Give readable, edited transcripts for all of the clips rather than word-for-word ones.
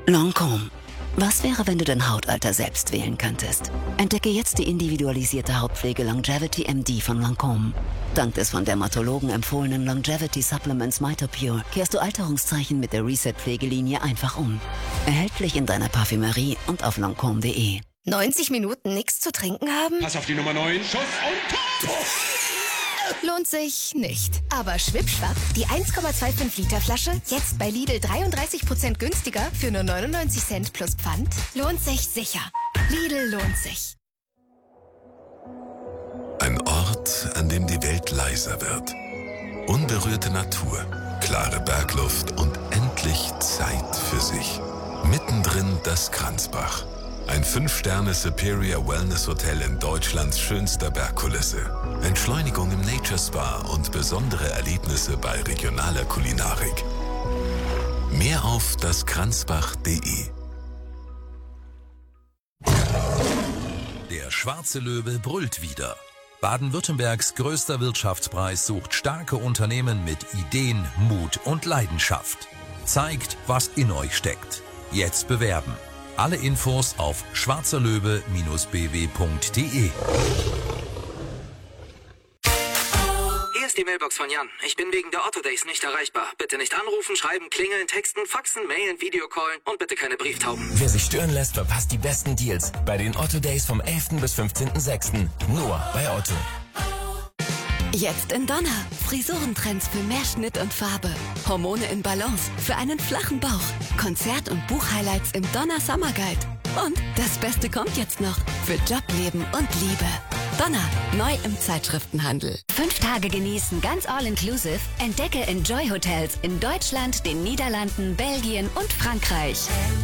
Lancôme. Was wäre, wenn du dein Hautalter selbst wählen könntest? Entdecke jetzt die individualisierte Hautpflege Longevity MD von Lancôme. Dank des von Dermatologen empfohlenen Longevity Supplements MitoPure kehrst du Alterungszeichen mit der Reset-Pflegelinie einfach um. Erhältlich in deiner Parfümerie und auf lancôme.de. 90 Minuten nichts zu trinken haben? Pass auf die Nummer 9. Schuss und Tor! Lohnt sich nicht. Aber schwippschwapp, die 1,25 Liter Flasche, jetzt bei Lidl 33% günstiger für nur 99 Cent plus Pfand, lohnt sich sicher. Lidl lohnt sich. Ein Ort, an dem die Welt leiser wird. Unberührte Natur, klare Bergluft und endlich Zeit für sich. Mittendrin das Kranzbach. Ein 5-Sterne Superior Wellness Hotel in Deutschlands schönster Bergkulisse. Entschleunigung im Nature Spa und besondere Erlebnisse bei regionaler Kulinarik. Mehr auf daskranzbach.de. Der Schwarze Löwe brüllt wieder. Baden-Württembergs größter Wirtschaftspreis sucht starke Unternehmen mit Ideen, Mut und Leidenschaft. Zeigt, was in euch steckt. Jetzt bewerben. Alle Infos auf schwarzerlöwe-bw.de. Hier ist die Mailbox von Jan. Ich bin wegen der Otto Days nicht erreichbar. Bitte nicht anrufen, schreiben, klingeln, texten, faxen, mailen, Videocallen und bitte keine Brieftauben. Wer sich stören lässt, verpasst die besten Deals bei den Otto Days vom 11. bis 15.06. Nur bei Otto. Jetzt in Donner. Frisurentrends für mehr Schnitt und Farbe. Hormone in Balance für einen flachen Bauch. Konzert- und Buchhighlights im Donner Summer Guide. Und das Beste kommt jetzt noch. Für Job, Leben und Liebe. Donner. Neu im Zeitschriftenhandel. 5 Tage genießen, ganz all-inclusive. Entdecke Enjoy Hotels in Deutschland, den Niederlanden, Belgien und Frankreich.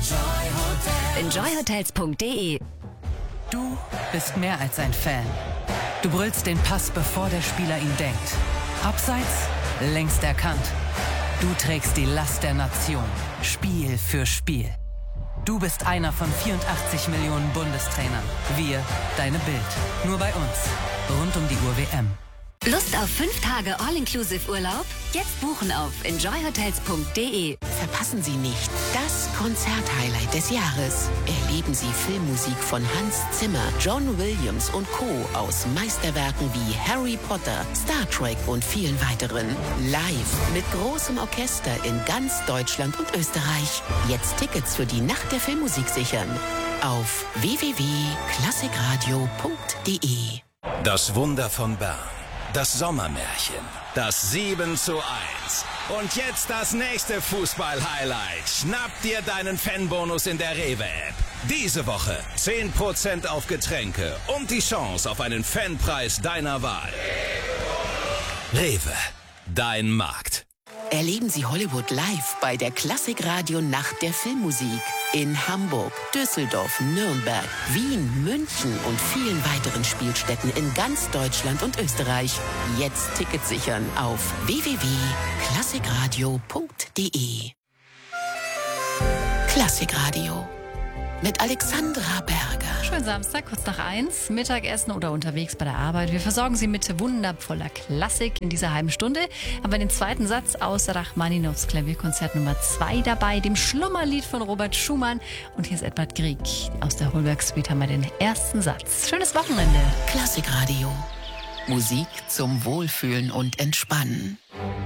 Enjoyhotels.de. Du bist mehr als ein Fan. Du brüllst den Pass, bevor der Spieler ihn denkt. Abseits, längst erkannt. Du trägst die Last der Nation, Spiel für Spiel. Du bist einer von 84 Millionen Bundestrainern. Wir, deine Bild. Nur bei uns. Rund um die Uhr WM. Lust auf 5 Tage All-Inclusive Urlaub? Jetzt buchen auf enjoyhotels.de. Verpassen Sie nicht das Konzerthighlight des Jahres. Erleben Sie Filmmusik von Hans Zimmer, John Williams und Co. aus Meisterwerken wie Harry Potter, Star Trek und vielen weiteren. Live mit großem Orchester in ganz Deutschland und Österreich. Jetzt Tickets für die Nacht der Filmmusik sichern. Auf www.klassikradio.de. Das Wunder von Bern. Das Sommermärchen. Das 7:1. Und jetzt das nächste Fußball-Highlight. Schnapp dir deinen Fanbonus in der Rewe-App. Diese Woche 10% auf Getränke und die Chance auf einen Fanpreis deiner Wahl. Rewe. Dein Markt. Erleben Sie Hollywood live bei der Klassikradio Nacht der Filmmusik. In Hamburg, Düsseldorf, Nürnberg, Wien, München und vielen weiteren Spielstätten in ganz Deutschland und Österreich. Jetzt Tickets sichern auf www.klassikradio.de. Klassikradio mit Alexandra Berger. Schönen Samstag, kurz nach 1, Mittagessen oder unterwegs bei der Arbeit. Wir versorgen Sie mit wundervoller Klassik in dieser halben Stunde. Aber den zweiten Satz aus Rachmaninows Klavierkonzert Nummer 2 dabei, dem Schlummerlied von Robert Schumann. Und hier ist Edvard Grieg. Aus der Holberg Suite haben wir den ersten Satz. Schönes Wochenende. Klassikradio. Musik zum Wohlfühlen und Entspannen.